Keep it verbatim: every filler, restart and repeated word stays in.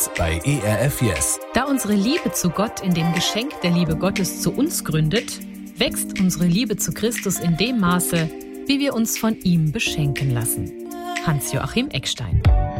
bei E R F Yes. Da unsere Liebe zu Gott in dem Geschenk der Liebe Gottes zu uns gründet, wächst unsere Liebe zu Christus in dem Maße, wie wir uns von ihm beschenken lassen. Hans-Joachim Eckstein.